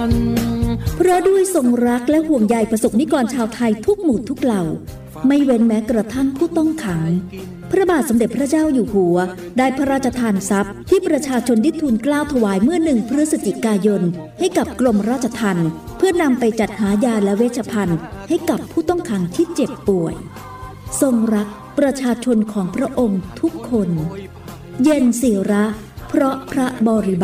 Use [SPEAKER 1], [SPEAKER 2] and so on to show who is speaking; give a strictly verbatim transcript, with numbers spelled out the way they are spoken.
[SPEAKER 1] เพราะด้วยทรงรักและห่วงใยประสบนิกรชาวไทยทุกหมู่ทุกเหล่าไม่เว้นแม้กระทั่งผู้ต้องขังพระบาทสมเด็จพระเจ้าอยู่หัวได้พระราชทานทรัพย์ที่ประชาชนได้ทูลเกล้าถวายเมื่อหนึ่งพฤศจิกายนให้กับกรมราชทัณฑ์เพื่อนำไปจัดหายาและเวชภัณฑ์ให้กับผู้ต้องขังที่เจ็บป่วยทรงรักประชาชนของพระองค์ทุกคนเย็นศิระเพราะพระบริ